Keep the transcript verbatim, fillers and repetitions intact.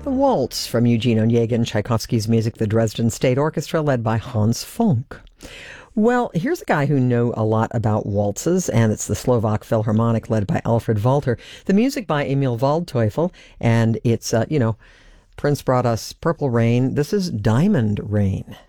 The Waltz from Eugene Onegin, Tchaikovsky's music, the Dresden State Orchestra, led by Hans Funk. Well, here's a guy who knew a lot about waltzes, and it's the Slovak Philharmonic led by Alfred Walter. The music by Emil Waldteufel, and it's, uh, you know, Prince brought us Purple Rain. This is Diamond Rain.